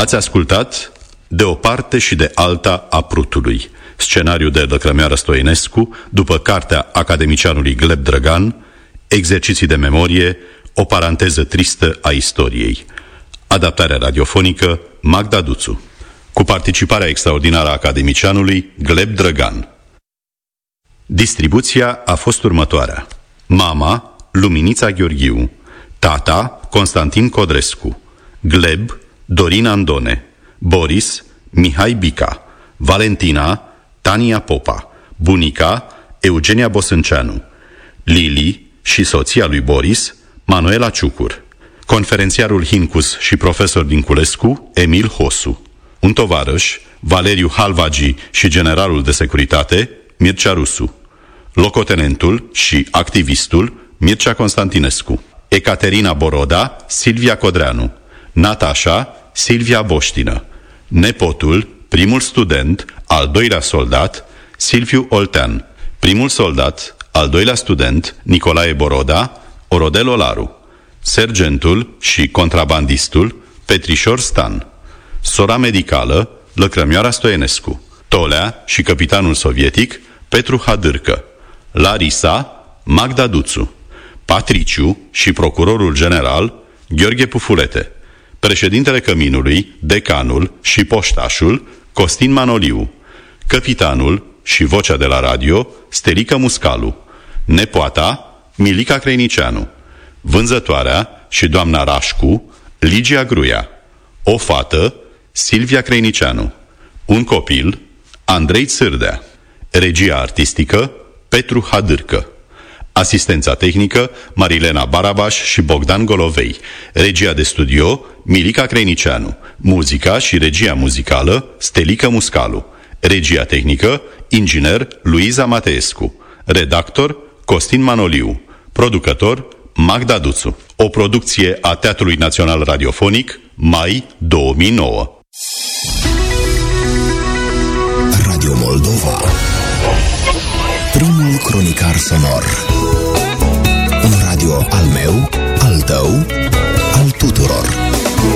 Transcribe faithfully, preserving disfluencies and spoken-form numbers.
Ați ascultat De o parte și de alta a Prutului, scenariu de Lăcrămioară Stoinescu, după cartea academicianului Gleb Drăgan, Exerciții de memorie, o paranteză tristă a istoriei. Adaptarea radiofonică Magda Duțu, cu participarea extraordinară a academicianului Gleb Drăgan. Distribuția a fost următoarea: mama, Luminița Gheorghiu; tata, Constantin Codrescu; Gleb, Dorin Andone; Boris, Mihai Bica; Valentina, Tania Popa; bunica, Eugenia Bosânceanu; Lili și soția lui Boris, Manuela Ciucur; conferențiarul Hincus și profesor Dinculescu, Emil Hosu; un tovarăș, Valeriu Halvagi și generalul de securitate, Mircea Rusu; locotenentul și activistul, Mircea Constantinescu; Ecaterina Boroda, Silvia Codreanu; Natasha, Silvia Boștină; nepotul, primul student, al doilea soldat, Silviu Oltean; primul soldat, al doilea student, Nicolae Boroda, Orodel Olaru; sergentul și contrabandistul, Petrișor Stan; sora medicală, Lăcrămioara Stoinescu; Tolea și capitanul sovietic, Petru Hadârcă; Larisa, Magda Duțu; Patriciu și procurorul general, Gheorghe Pufulete; președintele căminului, decanul și poștașul, Costin Manoliu; capitanul și vocea de la radio, Stelică Muscalu; nepoata, Milica Creinicianu; vânzătoarea și doamna Rașcu, Ligia Gruia; o fată, Silvia Creinicianu; un copil, Andrei Țârdea; regia artistică, Petru Hadârcă; asistența tehnică, Marilena Barabaș și Bogdan Golovei; regia de studio, Milica Creinicianu; muzica și regia muzicală, Stelică Muscalu; regia tehnică, inginer Luiza Mateescu; redactor, Costin Manoliu; producător, Magda Duțu. O producție a Teatrului Național Radiofonic, mai două mii nouă. Radio Moldova, primul cronicar sonor. Un radio al meu, al tău, al tuturor.